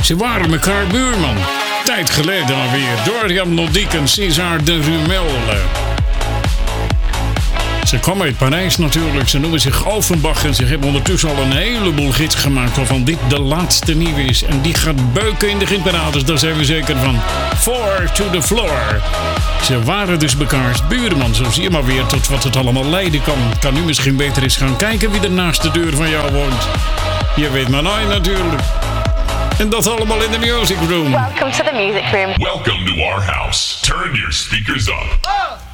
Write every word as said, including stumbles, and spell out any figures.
Ze waren elkaar buurman. Tijd geleden alweer. Dorian Lodique en César de Rumel. Ze kwamen uit Parijs natuurlijk. Ze noemen zich Offenbach en ze hebben ondertussen al een heleboel hits gemaakt waarvan dit de laatste nieuwe is. En die gaat beuken in de hitparades, daar zijn we zeker van. Four to the floor. Ze waren dus mekaars buurman. Zo zie je maar weer tot wat het allemaal leiden kan. Kan nu misschien beter eens gaan kijken wie er naast de deur van jou woont. Je weet maar nooit natuurlijk. En dat allemaal in de Music Room. Welcome to the Music Room. Welcome to our house. Turn your speakers up.